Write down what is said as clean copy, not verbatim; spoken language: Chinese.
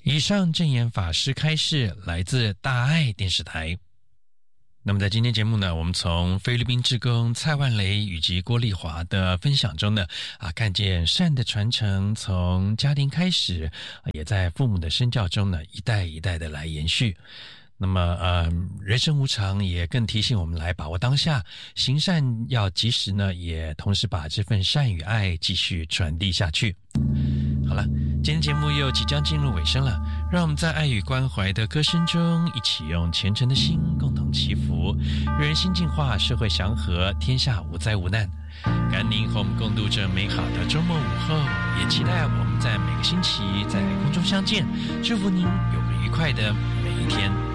以上证严法师开示来自大爱电视台。那么在今天节目呢，我们从菲律宾志工蔡万雷以及郭丽华的分享中呢，看见善的传承从家庭开始，也在父母的身教中呢，一代一代的来延续。那么人生无常，也更提醒我们来把握当下，行善要及时呢，也同时把这份善与爱继续传递下去。好了，今天节目又即将进入尾声了，让我们在爱与关怀的歌声中，一起用虔诚的心共同祈福，人心净化，社会祥和，天下无灾无难。感恩您和我们共度这美好的周末午后，也期待我们在每个星期在空中相见，祝福您有个愉快的每一天。